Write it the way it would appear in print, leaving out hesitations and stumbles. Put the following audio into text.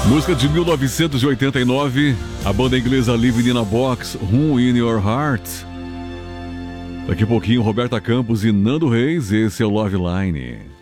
Música de 1989, a banda inglesa Living in a Box, Room in Your Heart. Daqui a pouquinho, Roberta Campos e Nando Reis, esse é o Love Line.